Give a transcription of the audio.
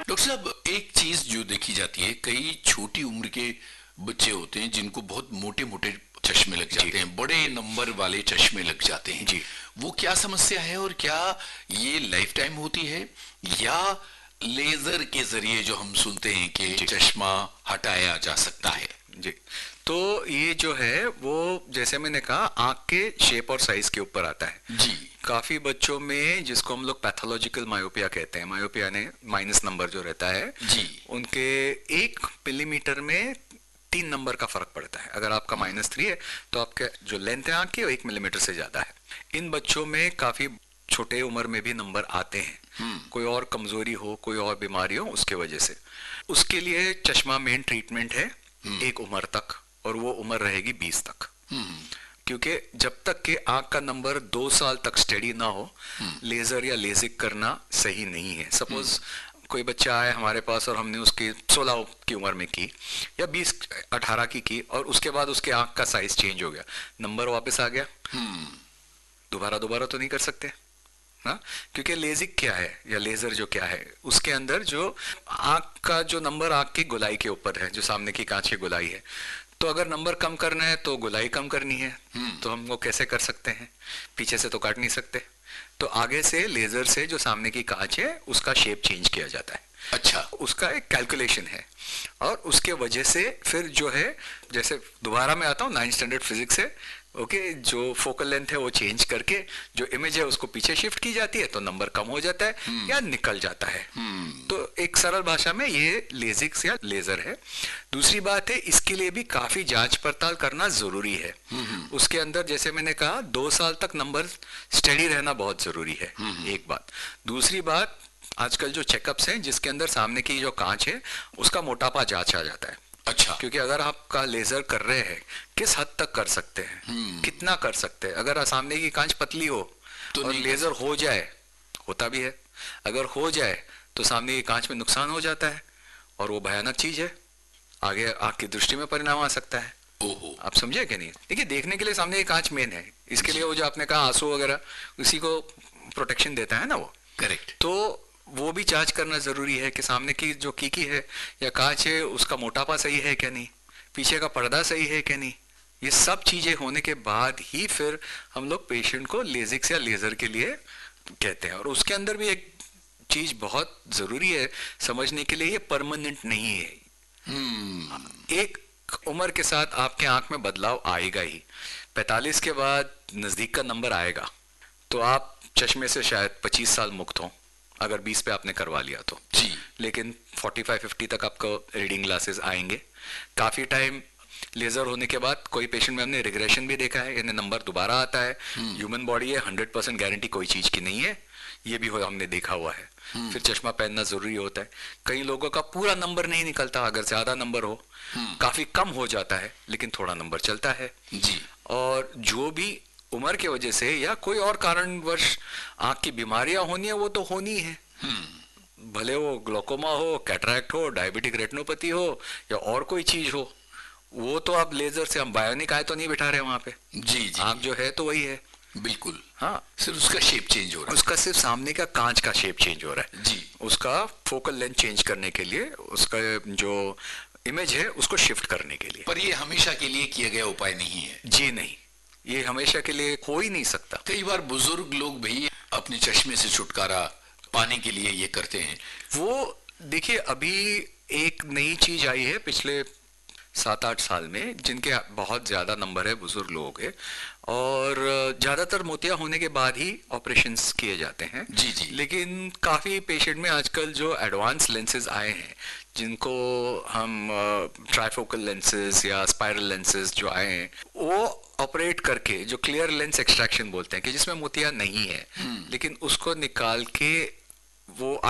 Doctor साहब, एक चीज जो देखी जाती है, कई छोटी उम्र के बच्चे होते हैं जिनको बहुत मोटे मोटे चश्मे लग जाते हैं, बड़े नंबर वाले चश्मे लग जाते हैं जी। वो क्या समस्या है, और क्या ये लाइफ टाइम होती है, या लेजर के जरिए जो हम सुनते हैं कि चश्मा हटाया जा सकता है? जी। तो ये जो है वो जैसे मैंने कहा आंख के शेप और साइज के ऊपर आता है। जी। काफी बच्चों में जिसको हम लोग पैथोलॉजिकल मायोपिया कहते हैं, मायोपिया ने माइनस नंबर जो रहता है जी। उनके 1 मिलीमीटर में 3 नंबर का फर्क पड़ता है। अगर आपका -3 है तो आपके जो लेंथ है आंख की वो 1 मिलीमीटर से ज्यादा है। इन बच्चों में काफी छोटे उम्र में भी नंबर आते हैं, कोई और कमजोरी हो, कोई और बीमारी हो, उसके वजह से। उसके लिए चश्मा मेन ट्रीटमेंट है एक उम्र तक, और वो उम्र रहेगी 20 तक। क्योंकि जब तक के आंख का नंबर 2 साल तक स्टेडी ना हो, लेजर या लेजिक करना सही नहीं है। सपोज कोई बच्चा आए हमारे पास और हमने उसकी 16 की उम्र में की या 20-18 की और उसके बाद उसके आंख का साइज चेंज हो गया, नंबर वापस आ गया, दोबारा तो नहीं कर सकते ना। क्योंकि लेजिक क्या है या लेजर जो क्या है, उसके अंदर जो आंख का जो नंबर आंख की गोलाई के ऊपर है, जो सामने की कांच की गोलाई है, तो अगर नंबर कम करना है तो गोलाई कम करनी है। तो हम वो कैसे कर सकते हैं? पीछे से तो काट नहीं सकते, तो आगे से लेजर से जो सामने की कांच है उसका शेप चेंज किया जाता है। अच्छा। उसका एक कैलकुलेशन है, और उसके वजह से फिर जो है, जैसे दोबारा मैं आता हूँ 9th स्टैंडर्ड फिजिक्स से, ओके, जो फोकल लेंथ है वो चेंज करके जो इमेज है उसको पीछे शिफ्ट की जाती है, तो नंबर कम हो जाता है या निकल जाता है। तो एक सरल भाषा में ये लेजिक्स या लेजर है। दूसरी बात है, इसके लिए भी काफी जांच पड़ताल करना जरूरी है। उसके अंदर जैसे मैंने कहा 2 साल तक नंबर स्टडी रहना बहुत जरूरी है, एक बात। दूसरी बात, आजकल जो चेकअप्स हैं जिसके अंदर सामने की जो कांच है उसका मोटापा जांचा जाता है। अच्छा। क्योंकि अगर आपका लेजर कर रहे हैं, किस हद तक कर सकते हैं, कितना कर सकते हैं। अगर सामने की कांच पतली हो तो और लेजर हो जाए, होता भी है, अगर हो जाए तो सामने की कांच में नुकसान हो जाता है, और वो भयानक चीज है, आगे आंख की दृष्टि में परिणाम आ सकता है। ओहो। आप समझे कि नहीं? देखिए, देखने के लिए सामने की कांच मेन है, इसके लिए वो जो आपने कहा आंसू वगैरह, उसी को प्रोटेक्शन देता है ना वो। करेक्ट। तो वो भी जांच करना जरूरी है कि सामने की जो कीकी है या कांच है उसका मोटापा सही है क्या नहीं, पीछे का पर्दा सही है क्या नहीं। ये सब चीजें होने के बाद ही फिर हम लोग पेशेंट को लेजिक्स या लेजर के लिए कहते हैं। और उसके अंदर भी एक चीज बहुत जरूरी है समझने के लिए, ये परमानेंट नहीं है। एक उम्र के साथ आपके आंख में बदलाव आएगा ही। 45 के बाद नजदीक का नंबर आएगा तो आप चश्मे से शायद 25 साल मुक्त हो, अगर 20 पे आपने करवा लिया तो जी। लेकिन 45-50 तक आपको रीडिंग ग्लासेस आएंगे। काफी टाइम लेजर होने के बाद कोई पेशेंट में हमने रिग्रेशन भी देखा है, यानी नंबर दोबारा आता है। ह्यूमन बॉडी है, 100% गारंटी कोई चीज की नहीं है, ये भी हमने देखा हुआ है। फिर चश्मा पहनना जरूरी होता है। कई लोगों का पूरा नंबर नहीं निकलता, अगर ज्यादा नंबर हो, काफी कम हो जाता है, लेकिन थोड़ा नंबर चलता है जी। और जो भी उम्र की वजह से या कोई और कारणवश आंख की बीमारियां होनी है वो तो होनी है, भले वो ग्लोकोमा हो, कैटरैक्ट हो, डायबिटिक रेटिनोपैथी हो या और कोई चीज हो। वो तो आप लेजर से, हम बायोनिक आए तो नहीं बिठा रहे वहां पे। जी जी। आंख जो है तो वही है, बिल्कुल। हाँ, सिर्फ उसका शेप चेंज हो रहा है। उसका सिर्फ सामने का कांच का शेप चेंज हो रहा है जी। उसका फोकल लेंथ चेंज करने के लिए, उसका जो इमेज है उसको शिफ्ट करने के लिए। पर ये हमेशा के लिए किया गया उपाय नहीं है। जी नहीं, ये हमेशा के लिए हो ही नहीं सकता। कई बार बुजुर्ग लोग भी अपने चश्मे से छुटकारा पाने के लिए ये करते हैं। वो देखिए, अभी एक नई चीज आई है पिछले 7-8 साल में, जिनके बहुत ज्यादा नंबर है बुजुर्ग लोगों के, और ज्यादातर मोतिया होने के बाद ही ऑपरेशंस किए जाते हैं। जी जी। लेकिन काफी पेशेंट में आजकल जो एडवांस लेंसेज आए हैं, जिनको हम ट्राइफोकल लेंसेज या स्पाइरल लेंसेज जो आए हैं, वो ऑपरेट करके जो क्लियर लेंस एक्सट्रैक्शन बोलते हैं, कि जिसमें मोतिया नहीं है, लेकिन उसको निकाल के वो